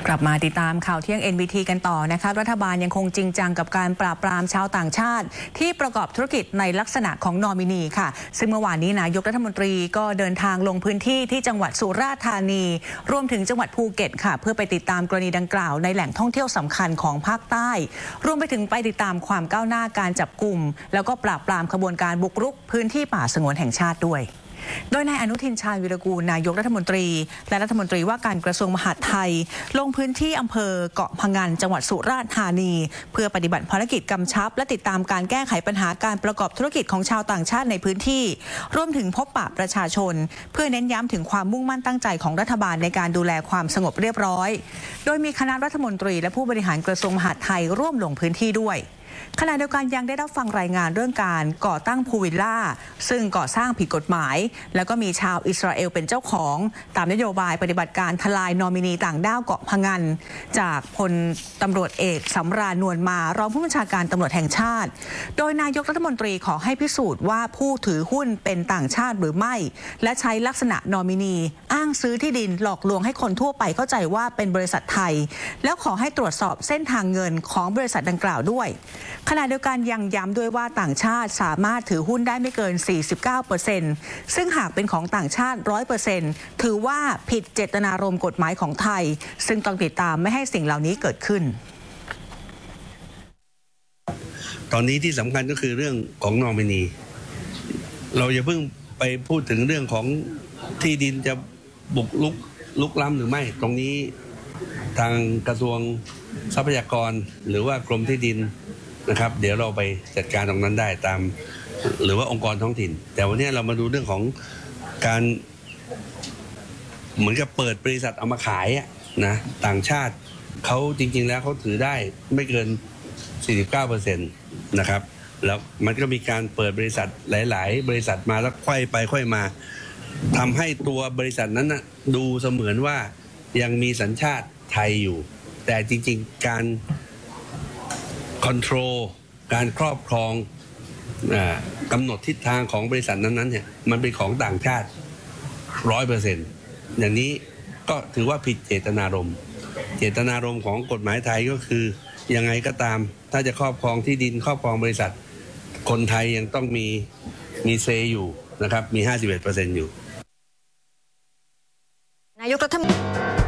กลับมาติดตามข่าวเที่ยง NBT กันต่อนะคะรัฐบาลยังคงจริงจังกับการปราบปรามชาวต่างชาติที่ประกอบธุรกิจในลักษณะของนอมินีค่ะซึ่งเมื่อวานนี้นายกรัฐมนตรีก็เดินทางลงพื้นที่ที่จังหวัดสุราษฎร์ธานีรวมถึงจังหวัดภูเก็ตค่ะเพื่อไปติดตามกรณีดังกล่าวในแหล่งท่องเที่ยวสำคัญของภาคใต้รวมไปถึงไปติดตามความก้าวหน้าการจับกุมแล้วก็ปราบปรามขบวนการบุกรุกพื้นที่ป่าสงวนแห่งชาติด้วยโดยนายอนุทินชาญวิรากูลนายกรัฐมนตรีและรัฐมนตรีว่าการกระทรวงมหาดไทยลงพื้นที่อำเภอเกาะพะงันจังหวัดสุราษฎร์ธานีเพื่อปฏิบัติภารกิจกำชับและติดตามการแก้ไขปัญหาการประกอบธุรกิจของชาวต่างชาติในพื้นที่รวมถึงพบปะประชาชนเพื่อเน้นย้ำถึงความมุ่งมั่นตั้งใจของรัฐบาลในการดูแลความสงบเรียบร้อยโดยมีคณะรัฐมนตรีและผู้บริหารกระทรวงมหาดไทยร่วมลงพื้นที่ด้วยขณะเดียวกันยังได้รับฟังรายงานเรื่องการก่อตั้งพูลวิลล่าซึ่งก่อสร้างผิดกฎหมายแล้วก็มีชาวอิสราเอลเป็นเจ้าของตามนโยบายปฏิบัติการทลายนอมินีต่างด้าวเกาะพะงันจากพลตำรวจเอกสำราญนวลมารองผู้บัญชาการตำรวจแห่งชาติโดยนายกรัฐมนตรีขอให้พิสูจน์ว่าผู้ถือหุ้นเป็นต่างชาติหรือไม่และใช้ลักษณะนอมินีอ้างซื้อที่ดินหลอกลวงให้คนทั่วไปเข้าใจว่าเป็นบริษัทไทยแล้วขอให้ตรวจสอบเส้นทางเงินของบริษัทดังกล่าวด้วยขณะเดียวกันยังย้ำด้วยว่าต่างชาติสามารถถือหุ้นได้ไม่เกิน 49% ซึ่งหากเป็นของต่างชาติ 100% ถือว่าผิดเจตนารมณ์กฎหมายของไทยซึ่งต้องติดตามไม่ให้สิ่งเหล่านี้เกิดขึ้นตอนนี้ที่สำคัญก็คือเรื่องของนอมินีเราอย่าเพิ่งไปพูดถึงเรื่องของที่ดินจะบุกลุกล้ำหรือไม่ตรงนี้ทางกระทรวงทรัพยากรหรือว่ากรมที่ดินนะครับเดี๋ยวเราไปจัดการตรงนั้นได้ตามหรือว่าองค์กรท้องถิ่นแต่วันนี้เรามาดูเรื่องของการเหมือนกับเปิดบริษัทเอามาขายนะต่างชาติเขาจริงๆแล้วเขาถือได้ไม่เกิน 49% นะครับแล้วมันก็มีการเปิดบริษัทหลายๆบริษัทมาแล้วค่อยไปค่อยมาทำให้ตัวบริษัทนั้นนะดูเสมือนว่ายังมีสัญชาติไทยอยู่แต่จริงๆการคอนโทรลการครอบครองกำหนดทิศทางของบริษัทนั้นๆเนี่ยมันเป็นของต่างชาติ 100% อย่างนี้ก็ถือว่าผิดเจตนารมณ์ของกฎหมายไทยก็คือยังไงก็ตามถ้าจะครอบครองที่ดินครอบครองบริษัทคนไทยยังต้องมีเซอยู่นะครับมี 51% อยู่นายกรัฐมนตรี